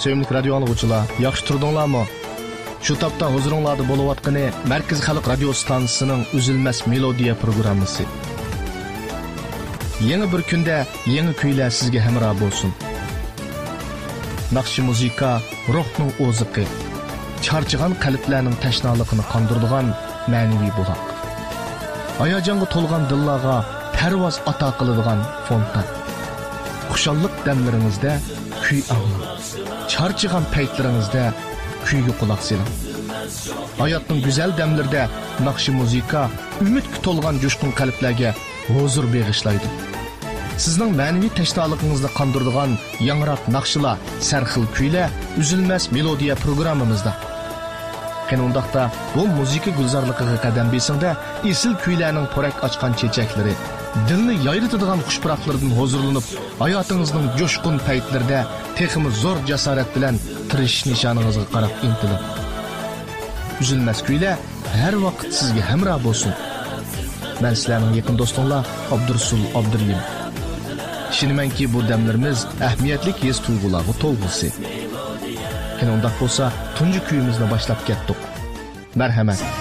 Sevimli radio anlıqçılar, yaxşı turdunlarmı? Şu tapda huzuringlarda bo'layotgani Markaz Xalq radio stansiyasining Uzilmas melodiya programmasi. Yangi bir kunda yangi kuylar sizga hamroh bo'lsin. Naqshi muzika ruhning o'ziqi, charchagan qalblarning tashnaligini qondiradigan ma'naviy buloq. Hayajonga to'lgan dillarga parvoz ato qiladigan fontan. Xushallik damlaringizda kuy anglang. Charchagan paytlaringizda kuyga quloq soling. Hayotning go'zal damlarida naqshi muzika umidga to'lgan jo'shqin qalblarga huzur bag'ishlaydi. Sizning ma'naviy tashnoligingizni qondiradigan yangroq naqshlar, sarxil kuylar Uzilmas melodiya programmamizda. Qanundaqda bu muzika gulzorligiga qadam besingda esil kuylarning porak ochgan chechaklari, dilni yayritadigan xushpuroqlardan huzurlanib, hayotingizning jo'shqin paytlarida texmi zo'r jasorat bilan tirishish nishoningizga qarab intilib. Uzilmas kuylar har vaqt sizga hamroh bo'lsin. Men sizlarning yaqin do'stinglar Abdursul Abdurlim. Ishonimanki bu damlarimiz ahamiyatli his tuyg'ularga to'lg'isi. Undaq bo'lsa, tunji kuyimizni boshlab ketdik. Marhamat.